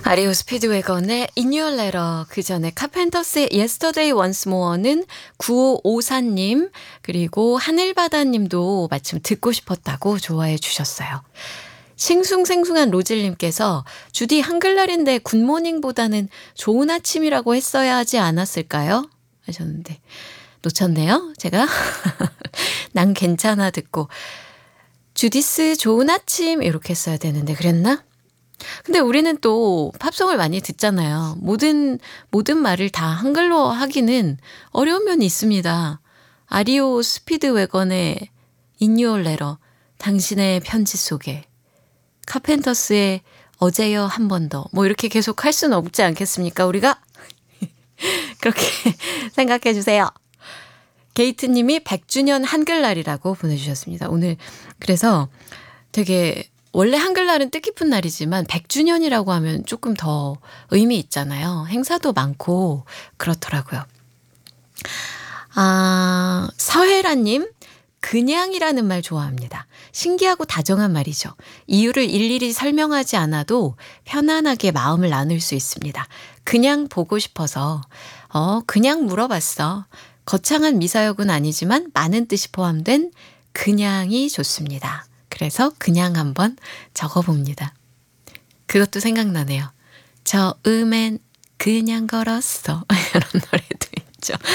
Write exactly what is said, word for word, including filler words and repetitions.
아리오 스피드웨건의 In Your Letter, 그 전에 카펜터스의 Yesterday Once More는 구오오사님, 그리고 하늘바다님도 마침 듣고 싶었다고 좋아해 주셨어요. 싱숭생숭한 로즐님께서 주디 한글날인데 굿모닝보다는 좋은 아침이라고 했어야 하지 않았을까요? 하셨는데 놓쳤네요, 제가. 난 괜찮아 듣고 주디스 좋은 아침 이렇게 했어야 되는데 그랬나? 근데 우리는 또 팝송을 많이 듣잖아요. 모든 모든 말을 다 한글로 하기는 어려운 면이 있습니다. 아리오 스피드웨건의 In Your Letter, 당신의 편지 속에, 카펜터스의 어제여 한 번 더, 뭐 이렇게 계속 할 수는 없지 않겠습니까, 우리가? 그렇게 생각해 주세요. 게이트님이 백 주년 한글날이라고 보내주셨습니다. 오늘 그래서 되게 원래 한글날은 뜻깊은 날이지만 백 주년이라고 하면 조금 더 의미 있잖아요. 행사도 많고 그렇더라고요. 아, 서혜라님, 그냥이라는 말 좋아합니다. 신기하고 다정한 말이죠. 이유를 일일이 설명하지 않아도 편안하게 마음을 나눌 수 있습니다. 그냥 보고 싶어서 어 그냥 물어봤어. 거창한 미사역은 아니지만 많은 뜻이 포함된 그냥이 좋습니다. 그래서 그냥 한번 적어봅니다. 그것도 생각나네요. 처음엔 그냥 걸었어. 이런 노래도 있죠.